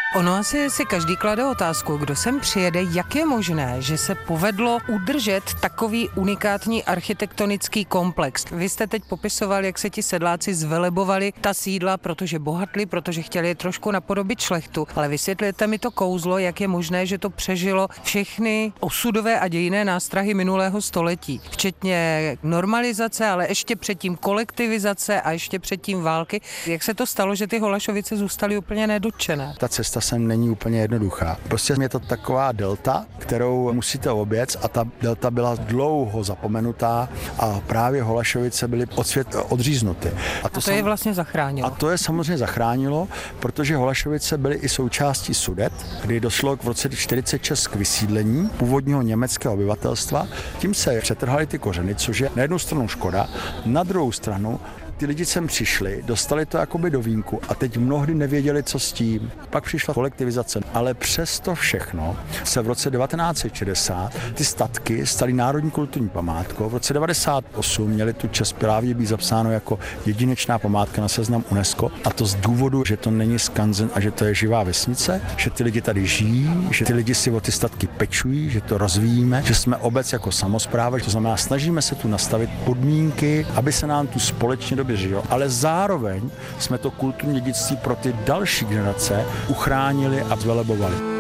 Ono asi si každý klade otázku, kdo sem přijede, jak je možné, že se povedlo udržet takový unikátní architektonický komplex. Vy jste teď popisoval, jak se ti sedláci zvelebovali ta sídla, protože bohatli, protože chtěli je trošku napodobit šlechtu, ale vysvětlete mi to kouzlo, jak je možné, že to přežilo všechny osudové a dějinné nástrahy minulého století, včetně normalizace, ale ještě předtím kolektivizace a ještě předtím války. Jak se to stalo, že ty Holašovice zůstaly úplně nedotčené? Ta cesta sem není úplně jednoduchá. Prostě je to taková delta, kterou musíte objet, a ta delta byla dlouho zapomenutá a právě Holašovice byly od světa odříznuty. A to je vlastně zachránilo. A to je samozřejmě zachránilo, protože Holašovice byly i součástí Sudet, kdy došlo v roce 1946 k vysídlení původního německého obyvatelstva. Tím se přetrhaly ty kořeny, což je na jednu stranu škoda, na druhou stranu ty lidi sem přišli, dostali to jakoby do vínku a teď mnohdy nevěděli, co s tím. Pak přišla kolektivizace, ale přesto všechno se v roce 1960 ty statky staly národní kulturní památkou. V roce 1998 měli tu čest právě být zapsáno jako jedinečná památka na seznam UNESCO, a to z důvodu, že to není skanzen a že to je živá vesnice, že ty lidi tady žijí, že ty lidi si o ty statky pečují, že to rozvíjíme, že jsme obec jako samospráva, to znamená, snažíme se tu nastavit podmínky, aby se nám tu společně dobře žilo, ale zároveň jsme to kulturní dědictví pro ty další generace uchránili a zvelebovali.